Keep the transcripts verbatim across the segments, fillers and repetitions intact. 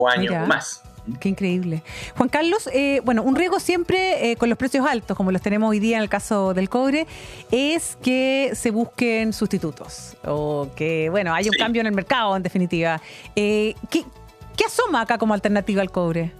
años Mira. o más. Qué increíble. Juan Carlos, eh, bueno, un riesgo siempre eh, con los precios altos, como los tenemos hoy día en el caso del cobre, es que se busquen sustitutos o que, bueno, haya un Sí. cambio en el mercado, en definitiva. Eh, ¿qué, ¿Qué asoma acá como alternativa al cobre?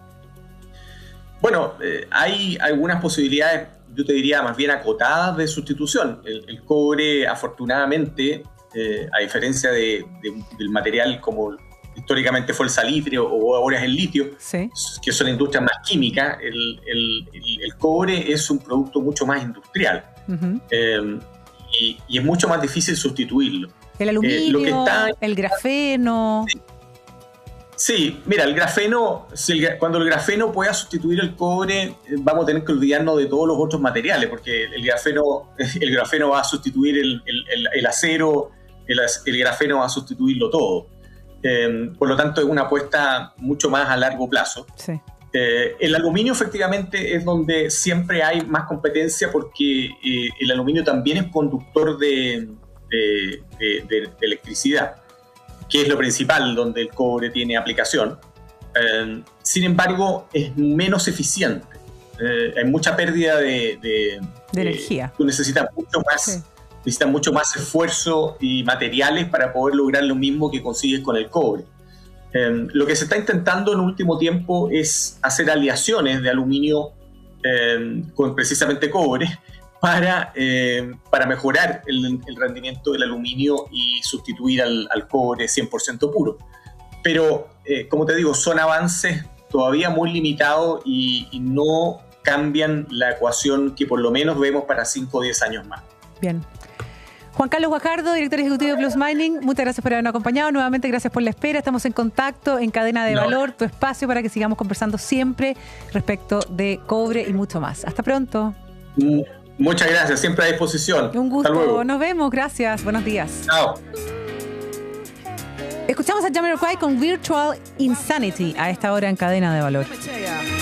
Bueno, eh, hay algunas posibilidades, yo te diría más bien acotadas de sustitución. El, el cobre, afortunadamente, eh, a diferencia de, de- del material como históricamente fue el salitre o, o ahora es el litio, Sí. que son industrias más químicas, el, el- el- el cobre es un producto mucho más industrial. Ujú. eh, y, y es mucho más difícil sustituirlo. El aluminio, Eh, lo que está- el grafeno. Sí, mira, el grafeno, si el gra- cuando el grafeno pueda sustituir el cobre, eh, vamos a tener que olvidarnos de todos los otros materiales, porque el grafeno, el grafeno va a sustituir el, el- el- el acero, el, ac- el grafeno va a sustituirlo todo. Eh, por lo tanto, es una apuesta mucho más a largo plazo. Sí. Eh, el aluminio efectivamente es donde siempre hay más competencia porque eh, el aluminio también es conductor de, de- de- de- de electricidad, que es lo principal donde el cobre tiene aplicación. Eh, sin embargo, es menos eficiente. Eh, hay mucha pérdida de, de- De energía. Tú necesitas mucho más, Sí. necesitas mucho más esfuerzo y materiales para poder lograr lo mismo que consigues con el cobre. Eh, lo que se está intentando en último tiempo es hacer aleaciones de aluminio eh, con precisamente cobre para, eh, para mejorar el, el rendimiento del aluminio y sustituir al, al cobre cien por ciento puro. Pero, eh, como te digo, son avances todavía muy limitados y, y no cambian la ecuación que por lo menos vemos para cinco o diez años más. Bien. Juan Carlos Guajardo, director ejecutivo de Plus Mining, muchas gracias por habernos acompañado. Nuevamente, gracias por la espera. Estamos en contacto en Cadena de No. Valor, tu espacio para que sigamos conversando siempre respecto de cobre y mucho más. Hasta pronto. Mm, Muchas gracias, siempre a disposición. Un Hasta luego. gusto. Nos vemos. Gracias. Buenos días. Chao. Escuchamos a Jamiroquai con Virtual Insanity a esta hora en Cadena de Valor. Let me tell ya.